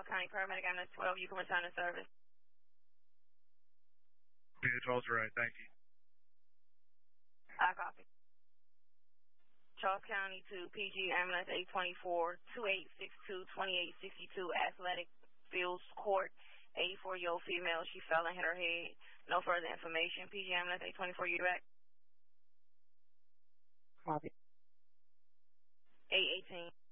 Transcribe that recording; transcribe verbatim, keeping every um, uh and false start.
County Paramedic Ambulance twelve, you can return to service. Yeah, twelve's right, thank you. I copy. Charles County to P G Ambulance eight twenty-four, twenty-eight sixty-two, twenty-eight sixty-two, Athletic Fields Court, eighty-four-year-old female. She fell and hit her head. No further information. P G Ambulance eight twenty-four, you back? Copy. eight eighteen.